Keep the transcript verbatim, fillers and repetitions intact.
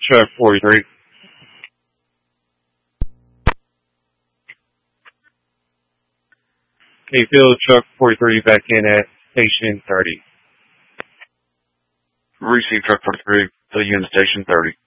Truck forty-three. Okay, field truck forty-three back in at station thirty. Receive truck forty-three, fill you in station thirty.